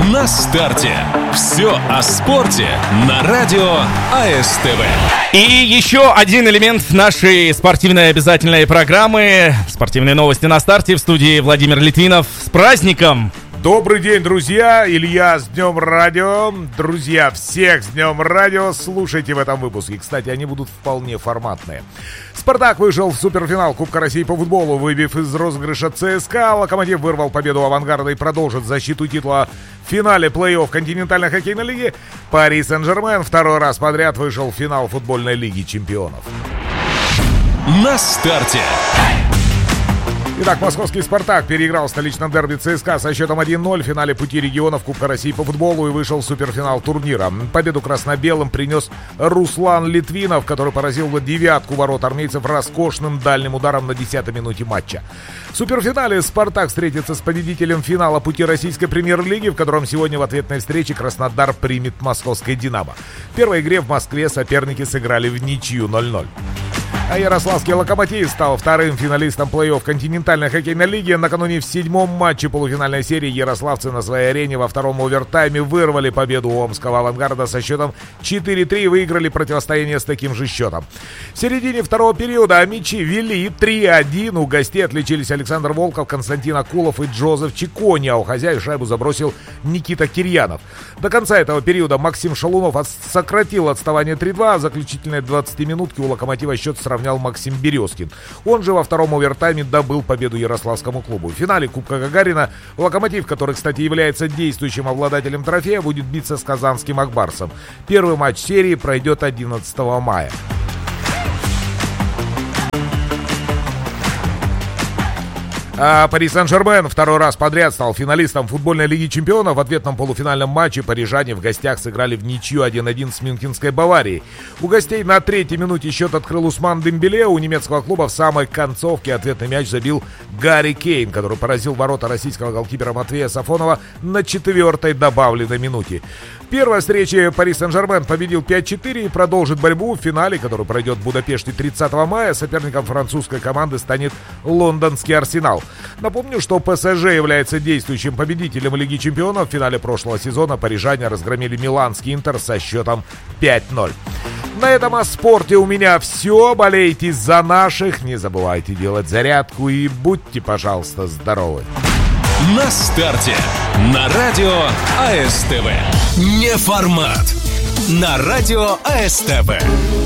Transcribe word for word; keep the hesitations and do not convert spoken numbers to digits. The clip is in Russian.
На старте. Все о спорте на радио АСТВ. И еще один элемент нашей спортивной обязательной программы. Спортивные новости на старте. В студии Владимир Литвинов. С праздником! Добрый день, друзья! Илья, с Днем Радио! Друзья, всех с Днем Радио! Слушайте в этом выпуске. Кстати, они будут вполне форматные. «Спартак» вышел в суперфинал Кубка России по футболу, выбив из розыгрыша ЦСКА. «Локомотив» вырвал победу «Авангарда» и продолжит защиту титула в финале плей-офф континентальной хоккейной лиги. «Пари Сен-Жермен» второй раз подряд вышел в финал футбольной лиги чемпионов. На старте. Итак, московский «Спартак» переиграл в столичном дерби ЦСКА со счетом один ноль в финале пути регионов Кубка России по футболу и вышел в суперфинал турнира. Победу красно-белым принес Руслан Литвинов, который поразил девятку ворот армейцев роскошным дальним ударом на десятой минуте матча. В суперфинале «Спартак» встретится с победителем финала пути российской премьер-лиги, в котором сегодня в ответной встрече Краснодар примет московское «Динамо». В первой игре в Москве соперники сыграли в ничью ноль ноль. А ярославский «Локомотив» стал вторым финалистом плей-офф континентальной хоккейной лиги. Накануне в седьмом матче полуфинальной серии ярославцы на своей арене во втором овертайме вырвали победу у омского «Авангарда» со счетом четыре три и выиграли противостояние с таким же счетом. В середине второго периода амичи вели три один. У гостей отличились Александр Волков, Константин Акулов и Джозеф Чикони, а у хозяев шайбу забросил Никита Кирьянов. До конца этого периода Максим Шалунов от... сократил отставание три два, а в заключительной двадцатиминутке у «Локомотива» счет сравнил Максим Березкин. Он же во втором овертайме добыл победу ярославскому клубу. В финале Кубка Гагарина «Локомотив», который, кстати, является действующим обладателем трофея, будет биться с казанским «Акбарсом». Первый матч серии пройдет одиннадцатого мая. А Пари Сен-Жермен второй раз подряд стал финалистом футбольной лиги чемпионов. В ответном полуфинальном матче парижане в гостях сыграли в ничью один один с мюнхенской Баварией. У гостей на третьей минуте счет открыл Усман Дембеле. У немецкого клуба в самой концовке ответный мяч забил Гарри Кейн, который поразил ворота российского голкипера Матвея Сафонова на четвертой добавленной минуте. В первой встрече Пари Сен-Жермен победил пять четыре и продолжит борьбу в финале, который пройдет в Будапеште тридцатого мая. Соперником французской команды станет лондонский «Арсенал». Напомню, что ПСЖ является действующим победителем Лиги чемпионов. В финале прошлого сезона парижане разгромили миланский «Интер» со счетом пять ноль. На этом о спорте у меня все. Болейте за наших, не забывайте делать зарядку и будьте, пожалуйста, здоровы. На старте. На радио АСТВ. Неформат. На радио АСТВ.